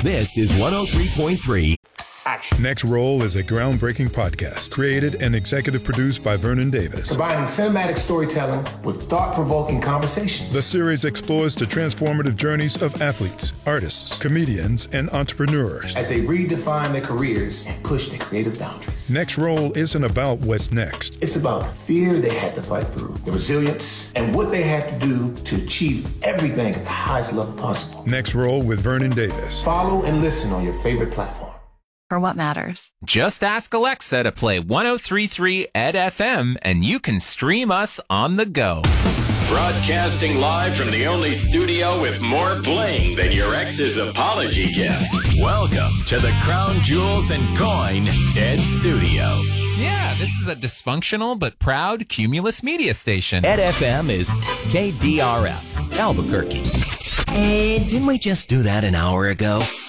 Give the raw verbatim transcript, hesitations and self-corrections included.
This is one oh three point three. Action. Next Roll is a groundbreaking podcast created and executive produced by Vernon Davis. Combining cinematic storytelling with thought-provoking conversations. The series explores the transformative journeys of athletes, artists, comedians, and entrepreneurs as they redefine their careers and push their creative boundaries. Next Roll isn't about what's next. It's about the fear they had to fight through, the resilience, and what they had to do to achieve everything at the highest level possible. Next Roll with Vernon Davis. Follow and listen on your favorite platform. For what matters. Just ask Alexa to play one oh three point three Ed F M and you can stream us on the go. Broadcasting live from the only studio with more bling than your ex's apology gift. Welcome to the Crown Jewels and Coin Ed Studio. Yeah, this is a dysfunctional but proud Cumulus media station. Ed F M is K D R F, Albuquerque. Ed. Didn't we just do that an hour ago?